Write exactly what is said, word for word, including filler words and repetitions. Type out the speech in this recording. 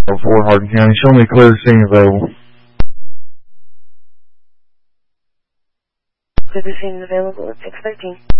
for Hardin County. Show me clear scene available. Clear scene available at six thirteen.